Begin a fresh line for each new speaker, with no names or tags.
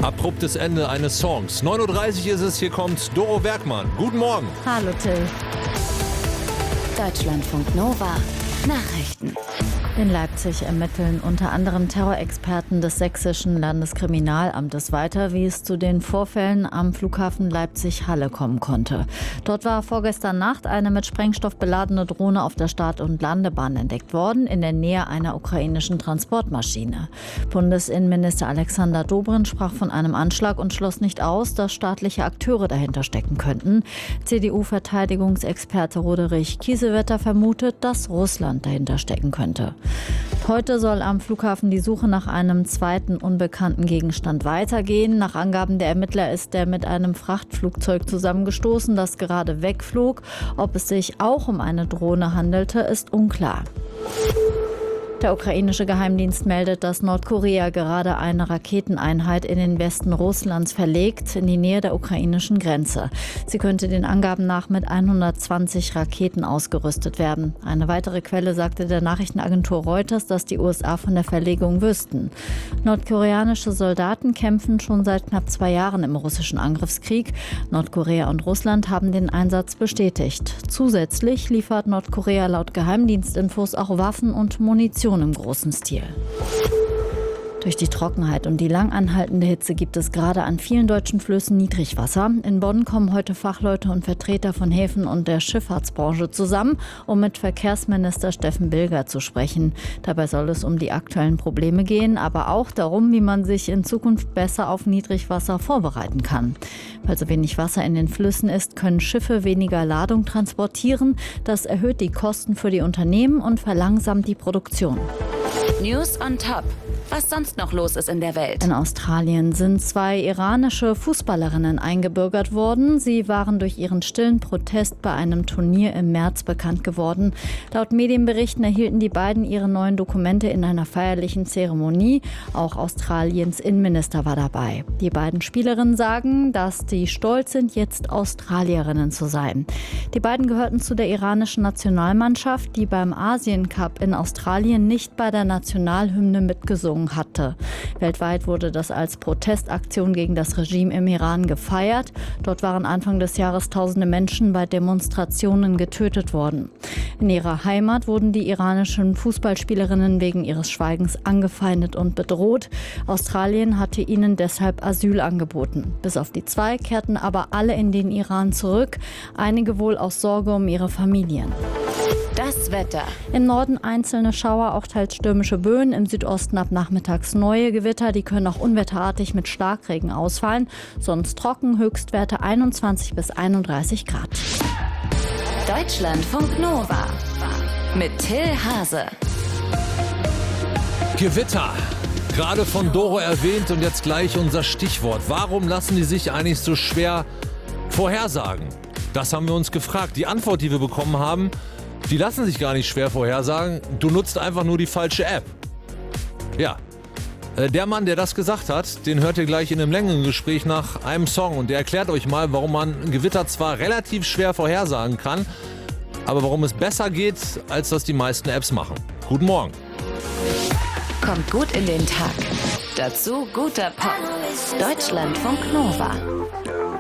Abruptes Ende eines Songs. 9:30 Uhr ist es, hier kommt Doro Werkmann. Guten Morgen.
Hallo Till.
Deutschlandfunk Nova. Nachrichten.
In Leipzig ermitteln unter anderem Terrorexperten des Sächsischen Landeskriminalamtes weiter, wie es zu den Vorfällen am Flughafen Leipzig-Halle kommen konnte. Dort war vorgestern Nacht eine mit Sprengstoff beladene Drohne auf der Start- und Landebahn entdeckt worden, in der Nähe einer ukrainischen Transportmaschine. Bundesinnenminister Alexander Dobrindt sprach von einem Anschlag und schloss nicht aus, dass staatliche Akteure dahinter stecken könnten. CDU-Verteidigungsexperte Roderich Kiesewetter vermutet, dass Russland dahinter stecken könnte. Heute soll am Flughafen die Suche nach einem zweiten unbekannten Gegenstand weitergehen. Nach Angaben der Ermittler ist der mit einem Frachtflugzeug zusammengestoßen, das gerade wegflog. Ob es sich auch um eine Drohne handelte, ist unklar. Der ukrainische Geheimdienst meldet, dass Nordkorea gerade eine Raketeneinheit in den Westen Russlands verlegt, in die Nähe der ukrainischen Grenze. Sie könnte den Angaben nach mit 120 Raketen ausgerüstet werden. Eine weitere Quelle sagte der Nachrichtenagentur Reuters, dass die USA von der Verlegung wüssten. Nordkoreanische Soldaten kämpfen schon seit knapp 2 Jahren im russischen Angriffskrieg. Nordkorea und Russland haben den Einsatz bestätigt. Zusätzlich liefert Nordkorea laut Geheimdienstinfos auch Waffen und Munition im großen Stil. Durch die Trockenheit und die lang anhaltende Hitze gibt es gerade an vielen deutschen Flüssen Niedrigwasser. In Bonn kommen heute Fachleute und Vertreter von Häfen und der Schifffahrtsbranche zusammen, um mit Verkehrsminister Steffen Bilger zu sprechen. Dabei soll es um die aktuellen Probleme gehen, aber auch darum, wie man sich in Zukunft besser auf Niedrigwasser vorbereiten kann. Weil so wenig Wasser in den Flüssen ist, können Schiffe weniger Ladung transportieren. Das erhöht die Kosten für die Unternehmen und verlangsamt die Produktion.
News on Top. Was sonst noch los ist in der Welt.
In Australien sind 2 iranische Fußballerinnen eingebürgert worden. Sie waren durch ihren stillen Protest bei einem Turnier im März bekannt geworden. Laut Medienberichten erhielten die beiden ihre neuen Dokumente in einer feierlichen Zeremonie. Auch Australiens Innenminister war dabei. Die beiden Spielerinnen sagen, dass sie stolz sind, jetzt Australierinnen zu sein. Die beiden gehörten zu der iranischen Nationalmannschaft, die beim Asien-Cup in Australien nicht bei der Nationalhymne mitgesungen hatte. Weltweit wurde das als Protestaktion gegen das Regime im Iran gefeiert. Dort waren Anfang des Jahres tausende Menschen bei Demonstrationen getötet worden. In ihrer Heimat wurden die iranischen Fußballspielerinnen wegen ihres Schweigens angefeindet und bedroht. Australien hatte ihnen deshalb Asyl angeboten. Bis auf die 2 kehrten aber alle in den Iran zurück, einige wohl aus Sorge um ihre Familien.
Das Wetter.
Im Norden einzelne Schauer, auch teils stürmische Böen. Im Südosten ab nachmittags neue Gewitter. Die können auch unwetterartig mit Starkregen ausfallen. Sonst trocken, Höchstwerte 21 bis 31 Grad.
Deutschlandfunk Nova. Mit Till Hase.
Gewitter. Gerade von Doro erwähnt und jetzt gleich unser Stichwort. Warum lassen die sich eigentlich so schwer vorhersagen? Das haben wir uns gefragt. Die Antwort, die wir bekommen haben, die lassen sich gar nicht schwer vorhersagen. Du nutzt einfach nur die falsche App. Ja, der Mann, der das gesagt hat, den hört ihr gleich in einem längeren Gespräch nach einem Song. Und der erklärt euch mal, warum man Gewitter zwar relativ schwer vorhersagen kann, aber warum es besser geht, als das die meisten Apps machen. Guten Morgen.
Kommt gut in den Tag. Dazu guter Pop. Deutschlandfunk Nova.